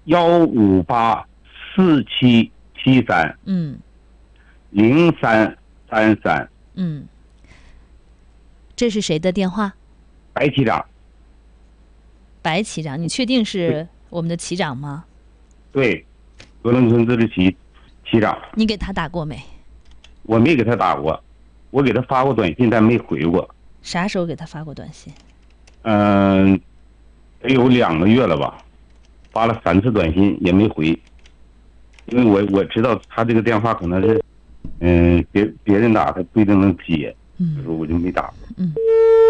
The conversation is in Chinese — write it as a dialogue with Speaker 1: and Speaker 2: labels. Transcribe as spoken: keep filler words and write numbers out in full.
Speaker 1: 幺五八四七七三
Speaker 2: 嗯
Speaker 1: 零三三三。
Speaker 2: 嗯，这是谁的电话？
Speaker 1: 白旗长。
Speaker 2: 白旗长，你确定是我们的旗长吗？
Speaker 1: 对，格楞村自治旗旗长。
Speaker 2: 你给他打过没？
Speaker 1: 我没给他打过，我给他发过短信，但没回过。
Speaker 2: 啥时候给他发过短信？
Speaker 1: 嗯、得有两个月了吧，发了三次短信也没回，因为我我知道他这个电话可能是，嗯、别别人打他不一定能接，
Speaker 2: 嗯
Speaker 1: 所以说我就没打过。
Speaker 2: 嗯。